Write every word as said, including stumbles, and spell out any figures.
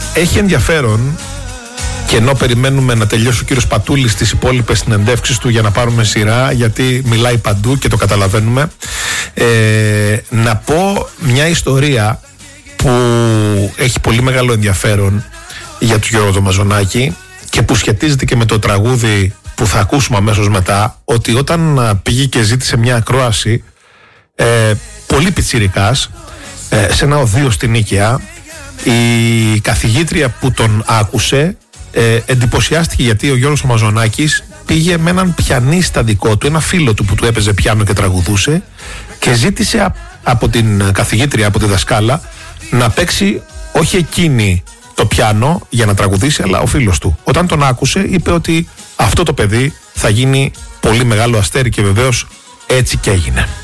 έχει ενδιαφέρον, και ενώ περιμένουμε να τελειώσει ο κύριος Πατούλης τις υπόλοιπες συνεντεύξεις του για να πάρουμε σειρά, γιατί μιλάει παντού και το καταλαβαίνουμε, ε, να πω μια ιστορία που έχει πολύ μεγάλο ενδιαφέρον για τον Γιώργο τον Μαζονάκη και που σχετίζεται και με το τραγούδι που θα ακούσουμε αμέσως μετά, ότι όταν πήγε και ζήτησε μια ακρόαση, ε, πολύ πιτσιρικάς, ε, σε ένα οδείο στην Νίκαια, η καθηγήτρια που τον άκουσε ε, εντυπωσιάστηκε, γιατί ο Γιώργος ο Μαζονάκης πήγε με έναν πιανίστα δικό του, ένα φίλο του που του έπαιζε πιάνο και τραγουδούσε, και ζήτησε α, από την καθηγήτρια, από τη δασκάλα, να παίξει όχι εκείνη το πιάνο για να τραγουδήσει, αλλά ο φίλος του. Όταν τον άκουσε, είπε ότι αυτό το παιδί θα γίνει πολύ μεγάλο αστέρι, και βεβαίως έτσι και έγινε.